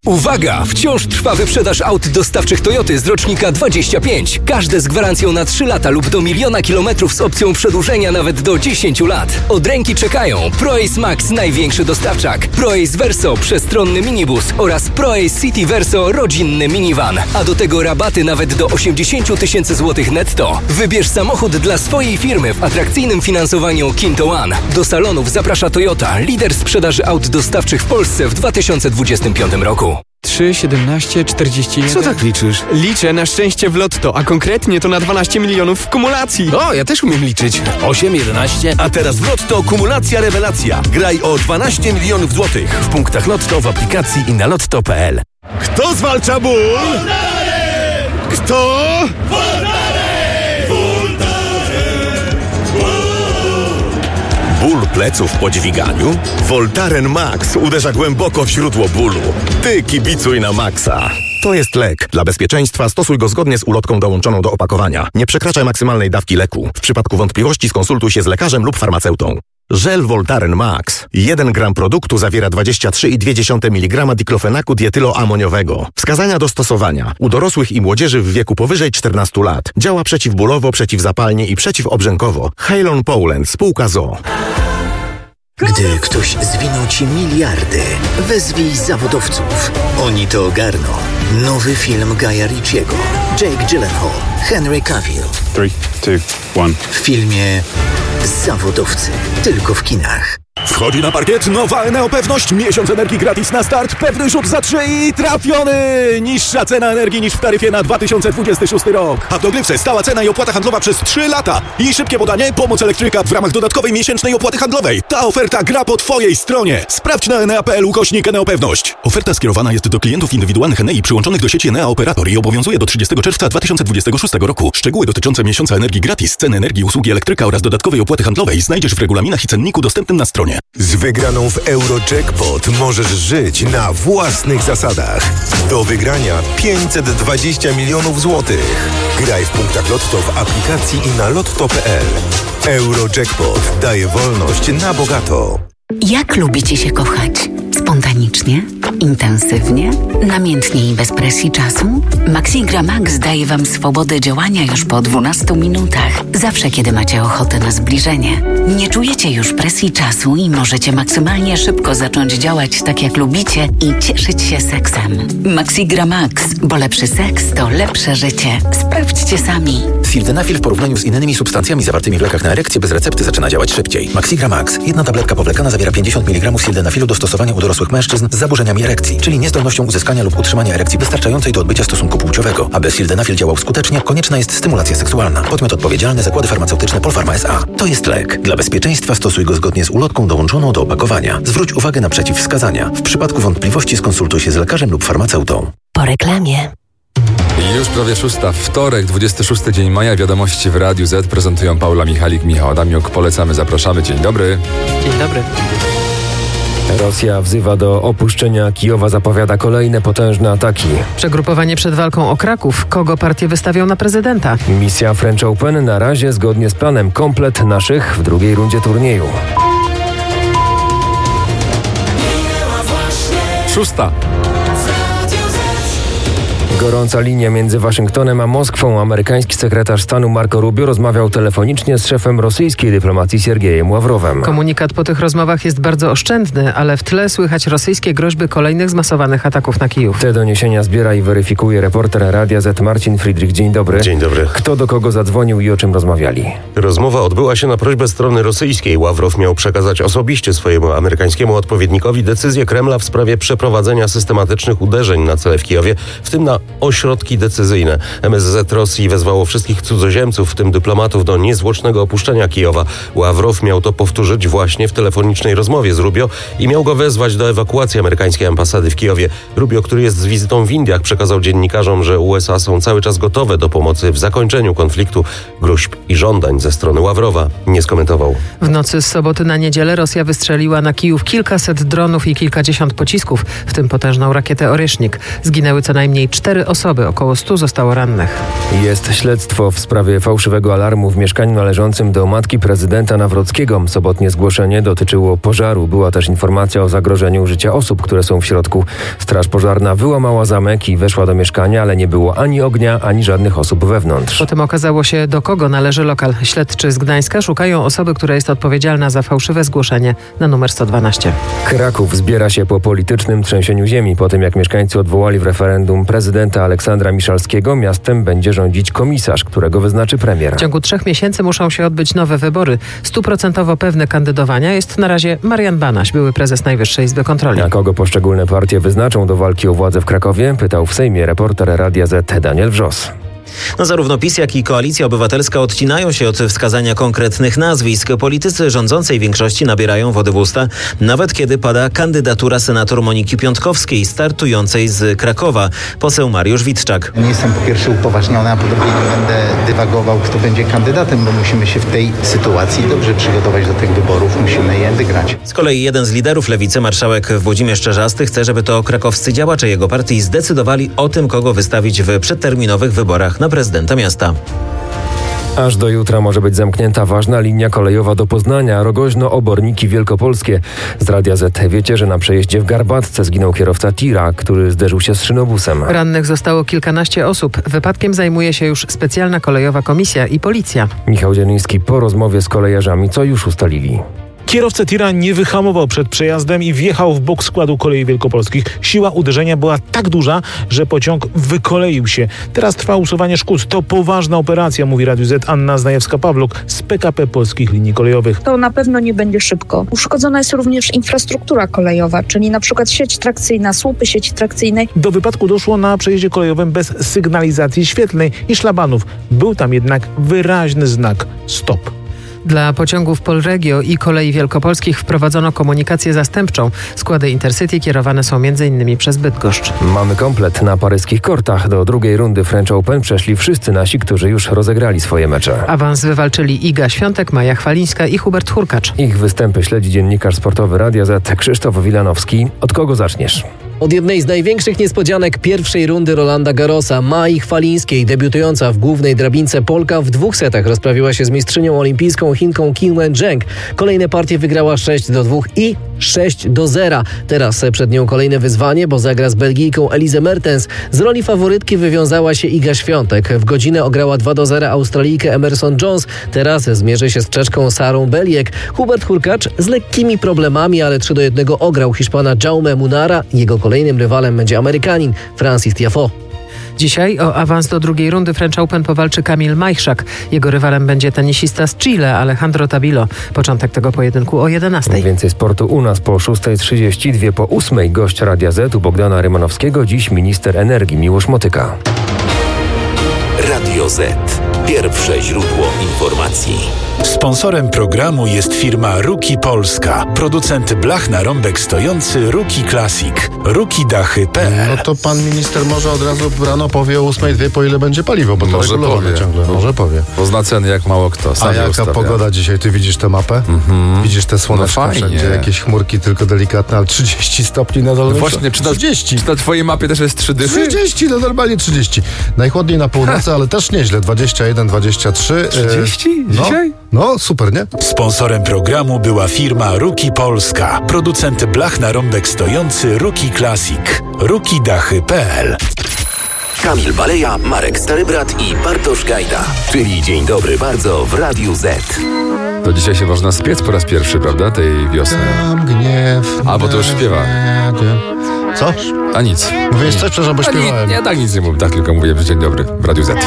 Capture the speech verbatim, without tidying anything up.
Uwaga! Wciąż trwa wyprzedaż aut dostawczych Toyoty z rocznika dwadzieścia pięć. Każde z gwarancją na trzy lata lub do miliona kilometrów z opcją przedłużenia nawet do dziesięciu lat. Od ręki czekają ProAce Max, największy dostawczak, ProAce Verso, przestronny minibus oraz ProAce City Verso, rodzinny minivan. A do tego rabaty nawet do osiemdziesiąt tysięcy złotych netto. Wybierz samochód dla swojej firmy w atrakcyjnym finansowaniu Kinto One. Do salonów zaprasza Toyota, lider sprzedaży aut dostawczych w Polsce w dwa tysiące dwudziestym piątym roku. trzy, siedemnaście, czterdzieści jeden. Co tak liczysz? Liczę na szczęście w lotto, a konkretnie to na dwanaście milionów w kumulacji. O, ja też umiem liczyć. osiem, jedenaście. A teraz w Lotto kumulacja rewelacja. Graj o dwanaście milionów złotych w punktach Lotto, w aplikacji i na lotto kropka p l. Kto zwalcza ból? Kto? Ból pleców po dźwiganiu? Voltaren Max uderza głęboko w źródło bólu. Ty kibicuj na Maxa. To jest lek. Dla bezpieczeństwa stosuj go zgodnie z ulotką dołączoną do opakowania. Nie przekraczaj maksymalnej dawki leku. W przypadku wątpliwości skonsultuj się z lekarzem lub farmaceutą. Żel Voltaren Max. jeden gram produktu zawiera dwadzieścia trzy przecinek dwa miligrama diklofenaku dietyloamoniowego. Wskazania do stosowania. U dorosłych i młodzieży w wieku powyżej czternastu lat. Działa przeciwbólowo, przeciwzapalnie i przeciwobrzękowo. Halon Poland, spółka z o o. Gdy ktoś zwinął ci miliardy, wezwij zawodowców. Oni to ogarną. Nowy film Guya Ritchiego. Jake Gyllenhaal, Henry Cavill. trzy, dwa, jeden. W filmie Zawodowcy. Tylko w kinach. Wchodzi na parkiet nowa Eneo Pewność. Miesiąc energii gratis na start. Pewny rzut za trzy i trafiony! Niższa cena energii niż w taryfie na dwa tysiące dwudziesty szósty rok. A w dogrywce stała cena i opłata handlowa przez trzy lata. I szybkie podanie, pomoc elektryka w ramach dodatkowej miesięcznej opłaty handlowej. Ta oferta gra po twojej stronie. Sprawdź na enea kropka p l ukośnik Eneo Pewność. Oferta skierowana jest do klientów indywidualnych Enei przyłączonych do sieci Enea Operator i obowiązuje do trzydziestego czerwca dwa tysiące dwudziestego szóstego roku. Szczegóły dotyczące miesiąca energii gratis, ceny energii, usługi elektryka oraz dodatkowej opłaty handlowej znajdziesz w regulaminach i cenniku dostępnym na stronie. Z wygraną w Eurojackpot możesz żyć na własnych zasadach. Do wygrania pięćset dwadzieścia milionów złotych. Graj w punktach Lotto w aplikacji i na lotto kropka p l. Eurojackpot daje wolność na bogato. Jak lubicie się kochać? Spontanicznie? Intensywnie? Namiętnie i bez presji czasu? Maxigra Max daje Wam swobodę działania już po dwunastu minutach. Zawsze, kiedy macie ochotę na zbliżenie. Nie czujecie już presji czasu i możecie maksymalnie szybko zacząć działać tak, jak lubicie i cieszyć się seksem. Maxigra Max, bo lepszy seks to lepsze życie. Sprawdźcie sami. Sildenafil w porównaniu z innymi substancjami zawartymi w lekach na erekcję bez recepty zaczyna działać szybciej. Maxigra Max. Jedna tabletka powlekana zawiera pięćdziesiąt miligramów sildenafilu do stosowania u dorosłych mężczyzn z zaburzeniami erekcji, czyli niezdolnością uzyskania lub utrzymania erekcji wystarczającej do odbycia stosunku płciowego. Aby sildenafil działał skutecznie, konieczna jest stymulacja seksualna. Podmiot odpowiedzialny: Zakłady Farmaceutyczne Polpharma S A. To jest lek. Dla bezpieczeństwa stosuj go zgodnie z ulotką dołączoną do opakowania. Zwróć uwagę na przeciwwskazania. W przypadku wątpliwości skonsultuj się z lekarzem lub farmaceutą. Po reklamie. Już prawie szósta, wtorek, dwudziesty szósty dzień maja. Wiadomości w Radiu Z prezentują Paula Michalik, Michał Adamiuk. Polecamy, zapraszamy. Dzień dobry. Dzień dobry. Rosja wzywa do opuszczenia Kijowa, zapowiada kolejne potężne ataki. Przegrupowanie przed walką o Kraków. Kogo partie wystawią na prezydenta? Misja French Open na razie zgodnie z planem. Komplet naszych w drugiej rundzie turnieju. Szósta. Gorąca linia między Waszyngtonem a Moskwą. Amerykański sekretarz stanu Marco Rubio rozmawiał telefonicznie z szefem rosyjskiej dyplomacji Siergiejem Ławrowem. Komunikat po tych rozmowach jest bardzo oszczędny, ale w tle słychać rosyjskie groźby kolejnych zmasowanych ataków na Kijów. Te doniesienia zbiera i weryfikuje reporter Radia Z Marcin Friedrich. Dzień dobry. Dzień dobry. Kto do kogo zadzwonił i o czym rozmawiali? Rozmowa odbyła się na prośbę strony rosyjskiej. Ławrow miał przekazać osobiście swojemu amerykańskiemu odpowiednikowi decyzję Kremla w sprawie przeprowadzenia systematycznych uderzeń na cele w Kijowie, w tym na ośrodki decyzyjne. M S Z Rosji wezwało wszystkich cudzoziemców, w tym dyplomatów, do niezwłocznego opuszczenia Kijowa. Ławrow miał to powtórzyć właśnie w telefonicznej rozmowie z Rubio i miał go wezwać do ewakuacji amerykańskiej ambasady w Kijowie. Rubio, który jest z wizytą w Indiach, przekazał dziennikarzom, że U S A są cały czas gotowe do pomocy w zakończeniu konfliktu. Gruźb i żądań ze strony Ławrowa nie skomentował. W nocy z soboty na niedzielę Rosja wystrzeliła na Kijów kilkaset dronów i kilkadziesiąt pocisków, w tym potężną rakietę Orysznik. Zginęły co najmniej cztery cztery osoby, około stu zostało rannych. Jest śledztwo w sprawie fałszywego alarmu w mieszkaniu należącym do matki prezydenta Nawrockiego. Sobotnie zgłoszenie dotyczyło pożaru. Była też informacja o zagrożeniu życia osób, które są w środku. Straż pożarna wyłamała zamek i weszła do mieszkania, ale nie było ani ognia, ani żadnych osób wewnątrz. Potem okazało się, do kogo należy lokal. Śledczy z Gdańska szukają osoby, która jest odpowiedzialna za fałszywe zgłoszenie na numer sto dwanaście. Kraków zbiera się po politycznym trzęsieniu ziemi. Po tym, jak mieszkańcy odwołali w referendum prezydenta Aleksandra Miszalskiego, miastem będzie rządzić komisarz, którego wyznaczy premier. W ciągu trzech miesięcy muszą się odbyć nowe wybory. Stuprocentowo pewny kandydowania jest na razie Marian Banaś, były prezes Najwyższej Izby Kontroli. A kogo poszczególne partie wyznaczą do walki o władzę w Krakowie? Pytał w Sejmie reporter Radia Z Daniel Wrzos. No, zarówno PiS, jak i Koalicja Obywatelska odcinają się od wskazania konkretnych nazwisk. Politycy rządzącej większości nabierają wody w usta, nawet kiedy pada kandydatura senator Moniki Piątkowskiej, startującej z Krakowa. Poseł Mariusz Witczak. Nie jestem po pierwsze upoważniony, a po drugie nie będę dywagował, kto będzie kandydatem, bo musimy się w tej sytuacji dobrze przygotować do tych wyborów, musimy je wygrać. Z kolei jeden z liderów lewicy, marszałek Włodzimierz Czarzasty, chce, żeby to krakowscy działacze jego partii zdecydowali o tym, kogo wystawić w przedterminowych wyborach na prezydenta miasta. Aż do jutra może być zamknięta ważna linia kolejowa do Poznania, Rogoźno-Oborniki Wielkopolskie. Z Radia Z wiecie, że na przejeździe w Garbatce zginął kierowca tira, który zderzył się z szynobusem. Rannych zostało kilkanaście osób. Wypadkiem zajmuje się już specjalna kolejowa komisja i policja. Michał Dzieliński po rozmowie z kolejarzami, co już ustalili. Kierowca tira nie wyhamował przed przejazdem i wjechał w bok składu Kolei Wielkopolskich. Siła uderzenia była tak duża, że pociąg wykoleił się. Teraz trwa usuwanie szkód. To poważna operacja, mówi Radiu Z Anna Znajewska-Pawluk z P K P Polskich Linii Kolejowych. To na pewno nie będzie szybko. Uszkodzona jest również infrastruktura kolejowa, czyli na przykład sieć trakcyjna, słupy sieci trakcyjnej. Do wypadku doszło na przejeździe kolejowym bez sygnalizacji świetlnej i szlabanów. Był tam jednak wyraźny znak stop. Dla pociągów Polregio i Kolei Wielkopolskich wprowadzono komunikację zastępczą. Składy Intercity kierowane są między innymi przez Bydgoszcz. Mamy komplet na paryskich kortach. Do drugiej rundy French Open przeszli wszyscy nasi, którzy już rozegrali swoje mecze. Awans wywalczyli Iga Świątek, Maja Chwalińska i Hubert Hurkacz. Ich występy śledzi dziennikarz sportowy Radia Z Krzysztof Wilanowski. Od kogo zaczniesz? Od jednej z największych niespodzianek pierwszej rundy Rolanda Garrosa, Mai Chwalińskiej, debiutująca w głównej drabince Polka, w dwóch setach rozprawiła się z mistrzynią olimpijską Chinką Qin Wen-zheng. Kolejne partie wygrała sześć do dwóch i sześć do zera. Teraz przed nią kolejne wyzwanie, bo zagra z Belgijką Elise Mertens. Z roli faworytki wywiązała się Iga Świątek. W godzinę ograła dwa do zera Australijkę Emerson Jones. Teraz zmierzy się z Czeszką Sarą Beliek. Hubert Hurkacz z lekkimi problemami, ale trzy do jednego ograł Hiszpana Jaume Munara. Jego kolejnym rywalem będzie Amerykanin Francis Tiafoe. Dzisiaj o awans do drugiej rundy French Open powalczy Kamil Majchrzak. Jego rywalem będzie tenisista z Chile Alejandro Tabilo. Początek tego pojedynku o jedenastej. Więcej sportu u nas po szóstej trzydzieści, dwie po ósmej. Gość Radia Z u Bogdana Rymanowskiego, dziś minister energii Miłosz Motyka. Radio Z. Pierwsze źródło informacji. Sponsorem programu jest firma Ruki Polska. Producent blach na rąbek stojący Ruki Classic. Ruki Dachy kropka p l. No to pan minister może od razu rano powie o ósmej dwie, po ile będzie paliwo, bo to Może regulowane powie. ciągle. Może powie. Pozna ceny jak mało kto. Sam A je jaka ustawia. pogoda dzisiaj? Ty widzisz tę mapę? Mhm. Widzisz te słoneczka No fajnie. wszędzie, jakieś chmurki tylko delikatne, ale trzydzieści stopni na dole. No właśnie, czy na, trzydzieści. czy na twojej mapie też jest trzy dychy? trzydzieści, no normalnie trzydzieści. Najchłodniej na północy, ale też nieźle. dwadzieścia jeden, dwadzieścia trzy. trzydzieści? No, Dzisiaj? no super, nie? Sponsorem programu była firma Ruki Polska. Producent blach na rąbek stojący Ruki Classic. Ruki Dachy kropka p l. Kamil Baleja, Marek Starybrat i Bartosz Gajda. Czyli Dzień Dobry Bardzo w Radiu Z. To dzisiaj się można spiec po raz pierwszy, prawda? Tej wiosny. Tam gniew. A, bo to już śpiewa. Co? A nic. Mówisz coś, przepraszam, bo A ni- śpiewałem. Ja tak nic nie mówię, tak tylko mówię, że Dzień Dobry w Radiu Z.